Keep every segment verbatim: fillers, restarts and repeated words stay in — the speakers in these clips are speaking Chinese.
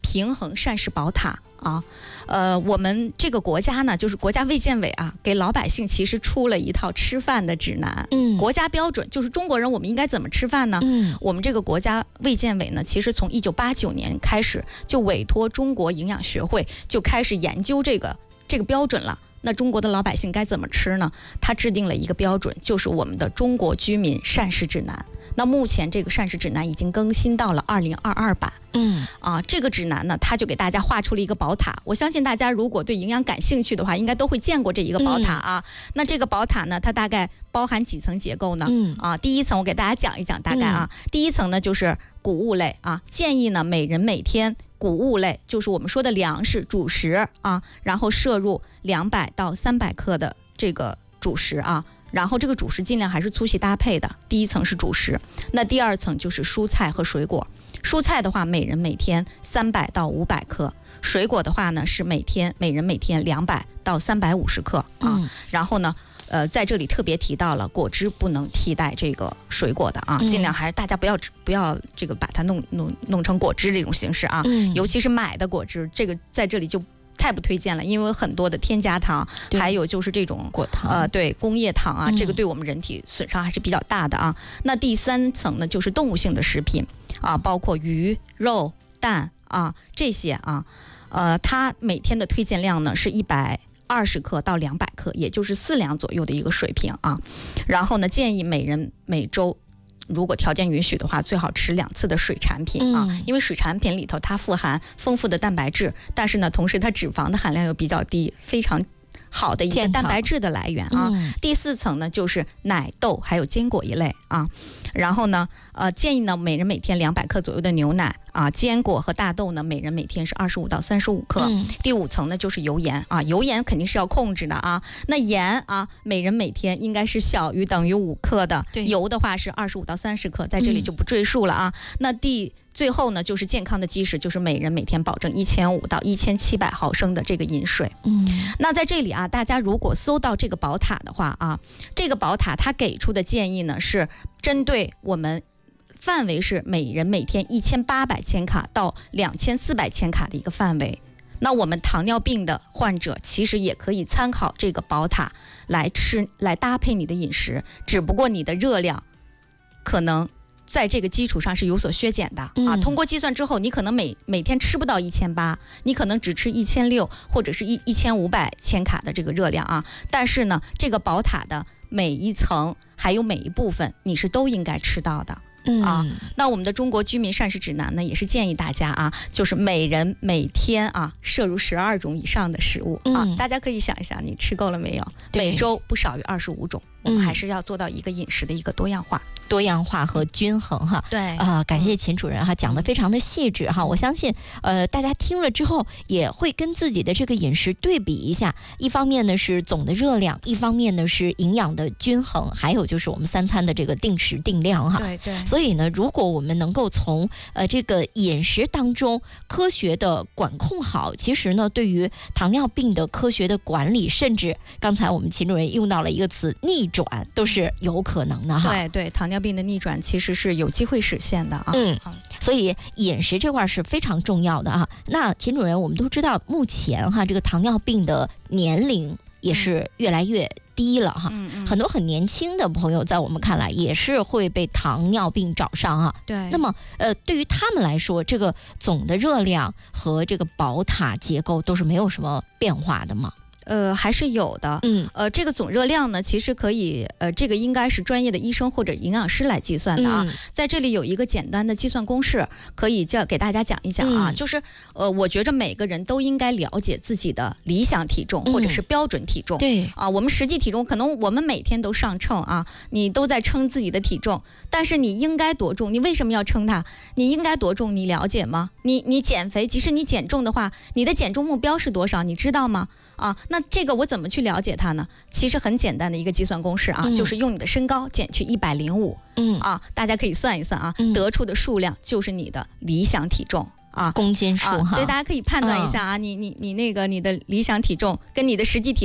平衡膳食宝塔啊。呃，我们这个国家呢，就是国家卫健委啊，给老百姓其实出了一套吃饭的指南， 嗯， 国家标准，就是中国人我们应该怎么吃饭呢？ 嗯， 我们这个国家卫健委呢，其实从一九八九年开始就委托中国营养学会就开始研究这个这个标准了。那中国的老百姓该怎么吃呢？他制定了一个标准，就是我们的中国居民膳食指南。那目前这个膳食指南已经更新到了二零二二版。 嗯啊，这个指南呢，它就给大家画出了一个宝塔。我相信大家如果对营养感兴趣的话，应该都会见过这一个宝塔啊。嗯、那这个宝塔呢，它大概包含几层结构呢？ 嗯啊，第一层我给大家讲一讲，大概啊，嗯、第一层呢就是谷物类啊，建议呢每人每天谷物类，就是我们说的粮食主食啊，然后摄入两百到三百克的这个主食啊。然后这个主食尽量还是粗细搭配的，第一层是主食，那第二层就是蔬菜和水果。蔬菜的话，每人每天三百到五百克；水果的话呢，是每天每人每天两百到三百五十克啊。嗯、然后呢，呃，在这里特别提到了果汁不能替代这个水果的啊，嗯、尽量还是大家不要不要这个把它弄弄弄成果汁这种形式啊，嗯、尤其是买的果汁，这个在这里就太不推荐了，因为有很多的添加糖，还有就是这种果糖， 呃，对工业糖啊，嗯、这个对我们人体损伤还是比较大的啊。那第三层呢，就是动物性的食品啊，包括鱼、肉、蛋啊这些啊，呃，它每天的推荐量呢是一百二十克到两百克，也就是四两左右的一个水平啊。然后呢，建议每人每周，如果条件允许的话，最好吃两次的水产品啊，嗯、因为水产品里头它富含丰富的蛋白质，但是呢，同时它脂肪的含量又比较低，非常好的一个蛋白质的来源啊。嗯、第四层呢就是奶豆还有坚果一类啊，然后呢，呃，建议呢每人每天两百克左右的牛奶啊，坚果和大豆呢每人每天是二十五到三十五克。嗯、第五层呢就是油盐啊，油盐肯定是要控制的啊。那盐啊，每人每天应该是小于等于五克的，油的话是二十五到三十克，在这里就不赘述了啊。嗯、那第最后呢，就是健康的基石，就是每人每天保证一千五到一千七百毫升的这个饮水。嗯，那在这里啊，大家如果搜到这个宝塔的话啊，这个宝塔它给出的建议呢，是针对我们范围是每人每天一千八百千卡到两千四百千卡的一个范围。那我们糖尿病的患者其实也可以参考这个宝塔来吃，来搭配你的饮食，只不过你的热量可能在这个基础上是有所削减的啊。嗯、通过计算之后，你可能每每天吃不到一千八，你可能只吃一千六或者是一一千五百千卡的这个热量啊。但是呢，这个宝塔的每一层还有每一部分，你是都应该吃到的。嗯啊，那我们的中国居民膳食指南呢，也是建议大家啊，就是每人每天啊摄入十二种以上的食物啊。嗯、大家可以想一想，你吃够了没有？每周不少于二十五种，我们还是要做到一个饮食的一个多样化。 多样化和均衡哈， 对啊、呃，感谢秦主任哈，讲得非常的细致哈，我相信呃大家听了之后也会跟自己的这个饮食对比一下，一方面呢是总的热量，一方面呢是营养的均衡，还有就是我们三餐的这个定时定量哈， 对对。 所以呢，如果我们能够从呃这个饮食当中科学的管控好，其实呢对于糖尿病的科学的管理，甚至刚才我们秦主任用到了一个词逆转，都是有可能的哈。 对对，糖尿病的逆转其实是有机会实现的啊。 嗯，所以饮食这块是非常重要的啊。那秦主任，我们都知道目前哈这个糖尿病的年龄也是越来越低了哈，嗯嗯、很多很年轻的朋友在我们看来也是会被糖尿病找上啊。 对。 那么呃，对于他们来说，这个总的热量和这个宝塔结构都是没有什么变化的吗？ 呃，还是有的。嗯，呃，这个总热量呢，其实可以，呃，这个应该是专业的医生或者营养师来计算的啊。嗯、在这里有一个简单的计算公式，可以叫给大家讲一讲啊。嗯、就是，呃，我觉着每个人都应该了解自己的理想体重或者是标准体重。嗯、对啊，我们实际体重可能我们每天都上秤啊，你都在称自己的体重，但是你应该多重？你为什么要称它？你应该多重？你了解吗？你你减肥，即使你减重的话，你的减重目标是多少？你知道吗？啊，那这个我怎么去了解它呢？其实很简单的一个计算公式啊，嗯、就是用你的身高减去一百零五，嗯啊，大家可以算一算啊，嗯、得出的数量就是你的理想体重啊， 公斤数哈。 对，大家可以判断一下啊，嗯、你你你那个你的理想体重跟你的实际体重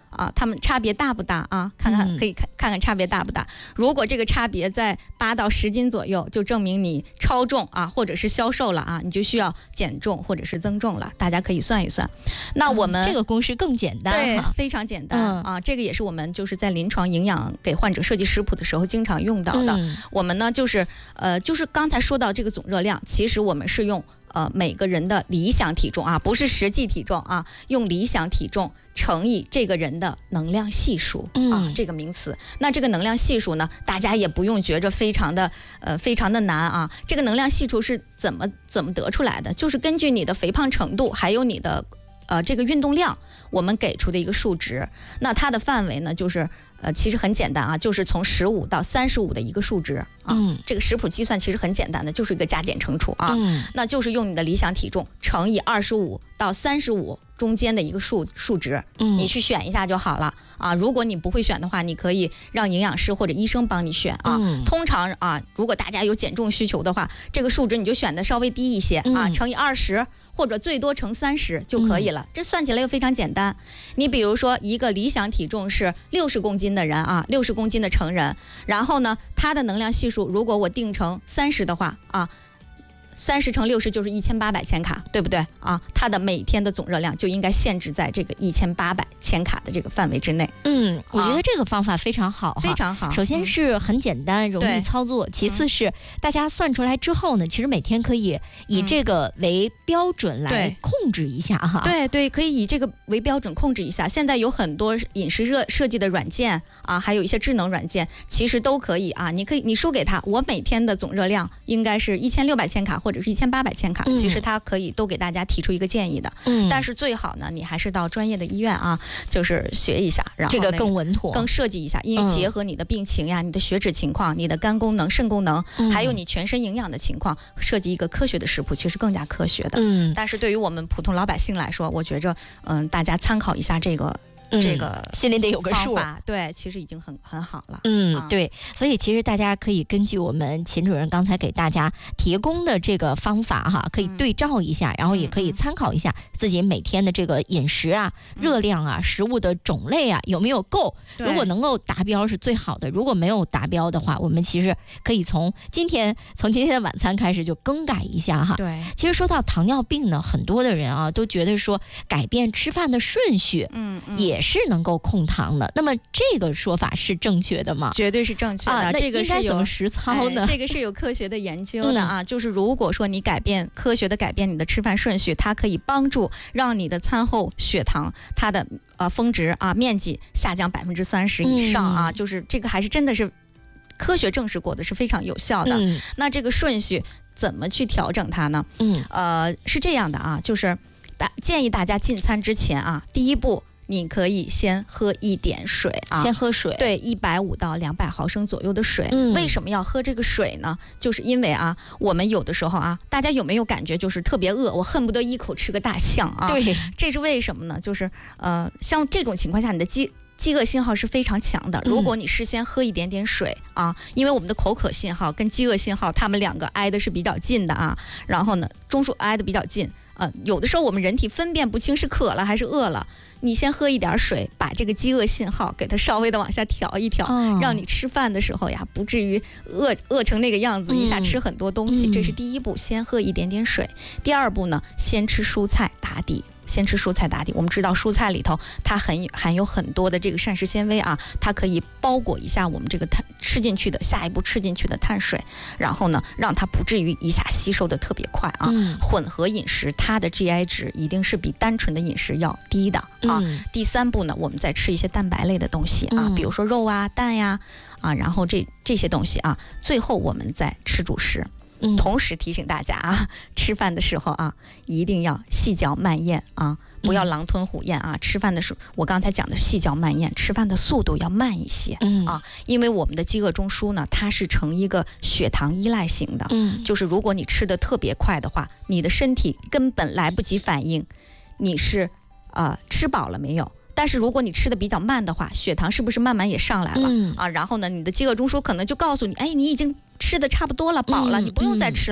啊，它们差别大不大啊？看看可以看看看差别大不大。如果这个差别在八到十斤左右，就证明你超重啊，或者是消瘦了啊，你就需要减重或者是增重了。大家可以算一算。那我们、 嗯、这个公式更简单， 对，非常简单、嗯、啊。这个也是我们就是在临床营养给患者设计食谱的时候经常用到的。嗯、我们呢就是呃就是刚才说到这个总热量，其实我们是用呃每个人的理想体重啊，不是实际体重啊，用理想体重乘以这个人的能量系数啊、 嗯， 这个名词。那这个能量系数呢，大家也不用觉着非常的呃非常的难啊。这个能量系数是怎么怎么得出来的？就是根据你的肥胖程度，还有你的呃这个运动量，我们给出的一个数值。那它的范围呢，就是呃其实很简单啊，就是从十五到三十五的一个数值啊。 嗯， 这个食谱计算其实很简单的，就是一个加减乘除啊。 嗯， 那就是用你的理想体重乘以二十五到三十五。中间的一个数数值， 嗯， 你去选一下就好了啊。如果你不会选的话，你可以让营养师或者医生帮你选啊。 嗯、 通常啊，如果大家有减重需求的话，这个数值你就选的稍微低一些、嗯、啊，乘以二十或者最多乘三十就可以了、嗯。这算起来又非常简单。你比如说，一个理想体重是六十公斤的人啊，六十公斤的成人，然后呢，他的能量系数如果我定成三十的话啊。三十乘六十就是一千八百千卡，对不对啊？它的每天的总热量就应该限制在这个一千八百千卡的这个范围之内。 嗯，我觉得这个方法非常好， 非常好。 首先是很简单，嗯、容易操作；其次是大家算出来之后呢，其实每天可以以这个为标准来控制一下哈。 对对，可以以这个为标准控制一下。现在有很多饮食热设计的软件啊，还有一些智能软件，其实都可以啊。你可以你输给他，我每天的总热量应该是一千六百千卡。或者是一千八百千卡、嗯，其实它可以都给大家提出一个建议的。嗯，但是最好呢，你还是到专业的医院啊，就是学一下，然后、那个、 这个更稳妥， 更设计一下，因为结合你的病情呀、嗯、你的血脂情况、你的肝功能、肾功能，嗯、还有你全身营养的情况，设计一个科学的食谱，其实更加科学的。嗯，但是对于我们普通老百姓来说，我觉着，嗯，大家参考一下这个。这个、 嗯、心里得有个数， 对，其实已经很很好了。 嗯、啊，对，所以其实大家可以根据我们秦主任刚才给大家提供的这个方法哈，可以对照一下，嗯、然后也可以参考一下自己每天的这个饮食啊、嗯、热量啊、食物的种类啊有没有够。如果能够达标是最好的，如果没有达标的话，我们其实可以从今天从今天的晚餐开始就更改一下哈。 对， 其实说到糖尿病呢，很多的人啊都觉得说改变吃饭的顺序，嗯，嗯也。也是能够控糖的，那么这个说法是正确的吗？ 绝对是正确的。 啊、 这个是有怎么实操呢、 哎？这个是有科学的研究的啊。嗯、就是如果说你改变科学的改变你的吃饭顺序，它可以帮助让你的餐后血糖它的呃峰值啊面积下降百分之三十以上啊、嗯。就是这个还是真的是科学证实过的，是非常有效的。嗯、那这个顺序怎么去调整它呢？嗯，呃，是这样的啊，就是大建议大家进餐之前啊，第一步。你可以先喝一点水啊， 先喝水， 对，一百五到两百毫升左右的水、嗯。为什么要喝这个水呢？就是因为啊，我们有的时候啊，大家有没有感觉就是特别饿，我恨不得一口吃个大象啊？ 对， 这是为什么呢？就是呃，像这种情况下，你的饥饥饿信号是非常强的。如果你事先喝一点点水啊，因为我们的口渴信号跟饥饿信号，它们两个挨的是比较近的啊。然后呢，中枢挨得比较近。呃，有的时候我们人体分辨不清是渴了还是饿了，你先喝一点水，把这个饥饿信号给它稍微的往下调一调、哦、让你吃饭的时候呀不至于饿饿成那个样子、嗯、一下吃很多东西、嗯、这是第一步，先喝一点点水。第二步呢，先吃蔬菜打底，先吃蔬菜打底。我们知道蔬菜里头它很含有很多的这个膳食纤维啊，它可以包裹一下我们这个碳吃进去的下一步吃进去的碳水，然后呢让它不至于一下吸收的特别快啊、嗯、混合饮食它的 G I 值一定是比单纯的饮食要低的啊、嗯、第三步呢，我们再吃一些蛋白类的东西啊、嗯、比如说肉啊蛋呀啊，然后这这些东西啊，最后我们再吃主食。嗯，同时提醒大家啊，吃饭的时候啊，一定要细嚼慢咽啊，不要狼吞虎咽啊。嗯、吃饭的时候，我刚才讲的细嚼慢咽，吃饭的速度要慢一些、嗯、啊，因为我们的饥饿中枢呢，它是呈一个血糖依赖型的，嗯，就是如果你吃的特别快的话，你的身体根本来不及反应，你是呃吃饱了没有？但是如果你吃的比较慢的话，血糖是不是慢慢也上来了、嗯、啊？然后呢，你的饥饿中枢可能就告诉你，哎，你已经吃的差不多了，饱了，你不用再吃了。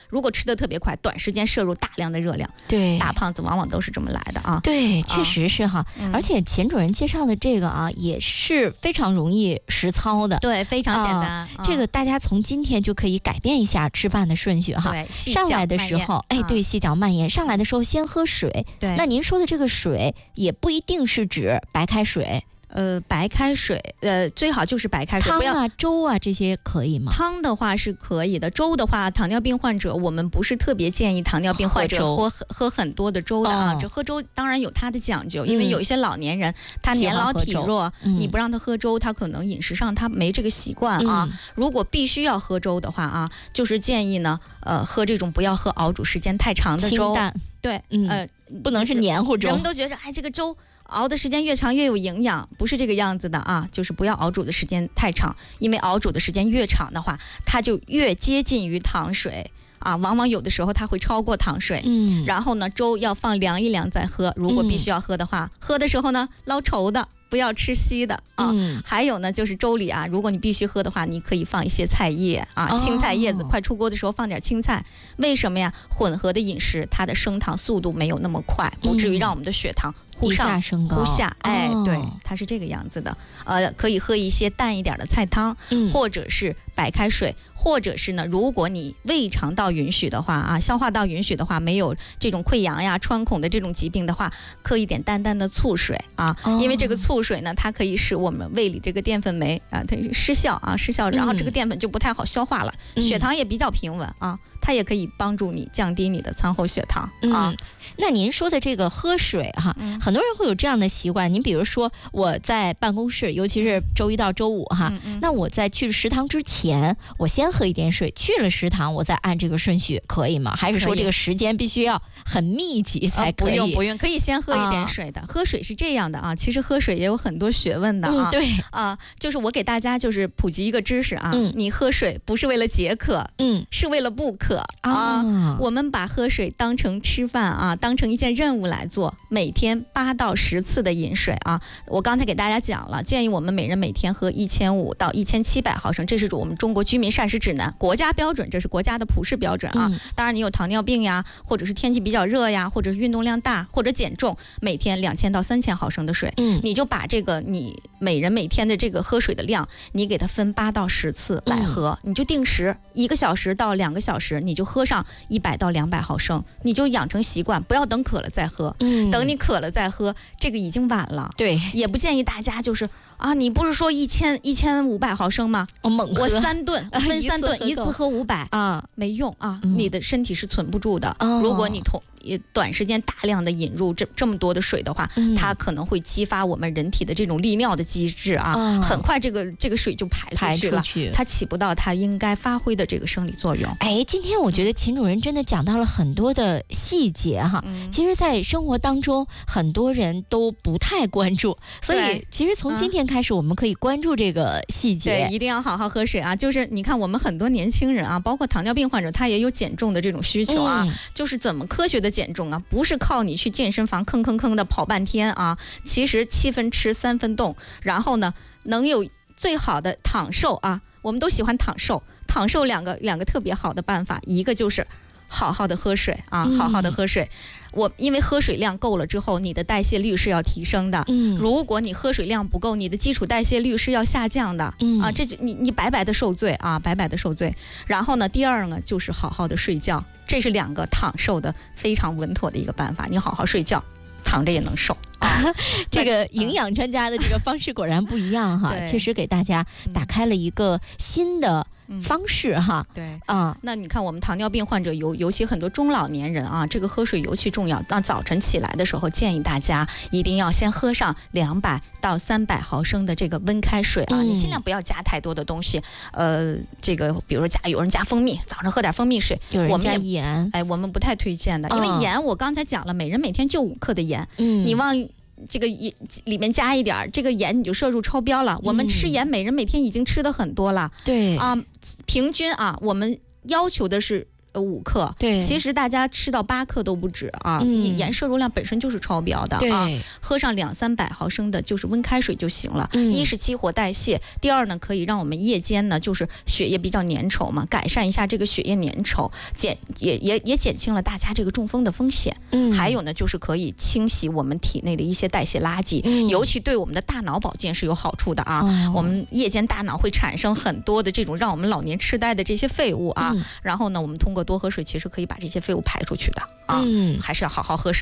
如果吃的特别快，短时间摄入大量的热量， 对， 大胖子往往都是这么来的啊。 对，确实是哈。 嗯、 而且钱主任介绍的这个啊，也是非常容易实操的。 对，非常简单。 啊嗯、这个大家从今天就可以改变一下吃饭的顺序哈。 对， 上来的时候，哎，对，细嚼慢咽。上来的时候先喝水。 对， 那您说的这个水也不一定是指白开水。 呃，白开水，呃，最好就是白开水， 汤啊、 不要粥啊这些可以吗？ 汤的话是可以的，粥的话，糖尿病患者我们不是特别建议糖尿病患者喝喝喝很多的粥的啊。哦、这喝粥当然有它的讲究，因为有一些老年人、嗯、他年老体弱，你不让他喝粥，他可能饮食上他没这个习惯啊。嗯、如果必须要喝粥的话啊，就是建议呢，呃，喝这种不要喝熬煮时间太长的粥， 清淡， 对， 嗯、呃，不能是黏糊粥。 人们都觉得，哎，这个粥熬的时间越长越有营养，不是这个样子的啊，就是不要熬煮的时间太长，因为熬煮的时间越长的话，它就越接近于糖水啊，往往有的时候它会超过糖水。嗯，然后呢，粥要放凉一凉再喝，如果必须要喝的话，嗯、喝的时候呢捞稠的，不要吃稀的啊。嗯、还有呢，就是粥里啊，如果你必须喝的话，你可以放一些菜叶啊，哦、青菜叶子，快出锅的时候放点青菜。为什么呀？混合的饮食，它的升糖速度没有那么快，不至于让我们的血糖忽上升高， 忽下，哎， 哦、 对，它是这个样子的。呃，可以喝一些淡一点的菜汤，嗯、或者是白开水，或者是呢，如果你胃肠道允许的话啊，消化道允许的话，没有这种溃疡呀、穿孔的这种疾病的话，喝一点淡淡的醋水啊，哦、因为这个醋水呢，它可以使我们胃里这个淀粉酶啊，它失效啊，失效，然后这个淀粉就不太好消化了，嗯、血糖也比较平稳啊。它也可以帮助你降低你的餐后血糖啊。 嗯、那您说的这个喝水哈，嗯、很多人会有这样的习惯。您比如说我在办公室，尤其是周一到周五哈，嗯嗯、那我在去食堂之前，我先喝一点水，去了食堂我再按这个顺序，可以吗？还是说这个时间必须要很密集才可以？ 啊、不用不用，可以先喝一点水的。啊、喝水是这样的啊，其实喝水也有很多学问的啊。 嗯、对啊，就是我给大家就是普及一个知识啊，嗯、你喝水不是为了解渴，嗯，是为了不渴。啊，哦、我们把喝水当成吃饭啊，当成一件任务来做，每天八到十次的饮水啊。我刚才给大家讲了，建议我们每人每天喝一千五到一千七百毫升，这是我们中国居民膳食指南国家标准，这是国家的普世标准啊。嗯、当然，你有糖尿病呀，或者是天气比较热呀，或者是运动量大，或者减重，每天两千到三千毫升的水，嗯，你就把这个你每人每天的这个喝水的量，你给它分八到十次来喝，嗯、你就定时一个小时到两个小时，你就喝上一百到两百毫升，你就养成习惯，不要等渴了再喝。嗯，等你渴了再喝，这个已经晚了。 对， 也不建议大家就是啊，你不是说一千一千五百毫升吗？ 我猛喝， 我三顿分三顿，一次喝五百啊，没用啊，嗯、你的身体是存不住的。哦、如果你同短时间大量的引入这这么多的水的话，嗯、它可能会激发我们人体的这种利尿的机制啊，哦、很快这个这个水就排出去了， 去它起不到它应该发挥的这个生理作用。 哎，今天我觉得秦主任真的讲到了很多的细节哈，嗯、其实在生活当中很多人都不太关注，所以其实从今天开始我们可以关注这个细节。 对，一定要好好喝水啊！就是你看我们很多年轻人啊，包括糖尿病患者，他也有减重的这种需求啊，嗯、就是怎么科学的减重啊，不是靠你去健身房吭吭吭的跑半天啊，其实七分吃三分动，然后呢能有最好的躺瘦啊，我们都喜欢躺瘦，躺瘦两个两个特别好的办法，一个就是好好的喝水啊，好好的喝水。嗯、我因为喝水量够了之后，你的代谢率是要提升的。嗯，如果你喝水量不够，你的基础代谢率是要下降的。嗯啊，这就你你白白的受罪啊，白白的受罪。然后呢，第二呢就是好好的睡觉，这是两个躺瘦的非常稳妥的一个办法。你好好睡觉，躺着也能瘦。啊、 这个营养专家的这个方式果然不一样哈，确实给大家打开了一个新的方式哈。 嗯、对啊、嗯，那你看我们糖尿病患者尤尤其很多中老年人啊，这个喝水尤其重要。当早晨起来的时候，建议大家一定要先喝上两百到三百毫升的这个温开水啊，嗯、你尽量不要加太多的东西。呃，这个比如说加有人加蜂蜜，早上喝点蜂蜜水， 有人加盐， 哎，我们不太推荐的，因为盐我刚才讲了，每人每天就五克的盐，嗯，你往这个里面加一点这个盐，你就摄入超标了。我们吃盐，每人每天已经吃的很多了。 对啊，平均啊，我们要求的是五克， 对， 其实大家吃到八克都不止啊， 嗯、 盐摄入量本身就是超标的啊，喝上两三百毫升的就是温开水就行了。嗯、一是激活代谢，第二呢可以让我们夜间呢就是血液比较粘稠嘛，改善一下这个血液粘稠，减也也也减轻了大家这个中风的风险。嗯，还有呢就是可以清洗我们体内的一些代谢垃圾，嗯、尤其对我们的大脑保健是有好处的啊。哦、我们夜间大脑会产生很多的这种让我们老年痴呆的这些废物啊，嗯、然后呢我们通过多喝水其实可以把这些废物排出去的啊。嗯，还是要好好喝水。